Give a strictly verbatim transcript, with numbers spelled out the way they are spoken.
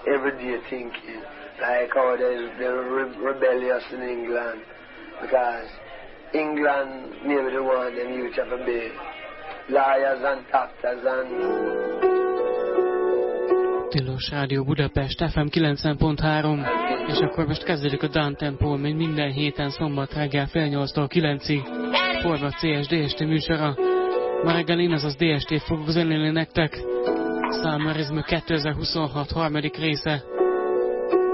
every day thinking like how they're, they're re- rebellious in England because England maybe the one them youth have to be liars and doctors and... Tilos Rádió Budapest, ef em kilencven pont három, és akkor most kezdődik a Down Tempo, mint minden héten szombat reggel fél nyolctól kilencig. Forgat cé es dé es té műsora. Ma reggel én, azaz dé es té fogok zenélni nektek. Summerism kétezer-huszonhat harmadik része.